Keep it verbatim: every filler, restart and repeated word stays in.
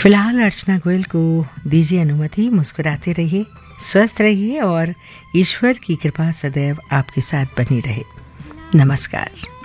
फिलहाल अर्चना गोयल को दीजिए अनुमति। मुस्कुराते रहिए, स्वस्थ रहिए और ईश्वर की कृपा सदैव आपके साथ बनी रहे। नमस्कार।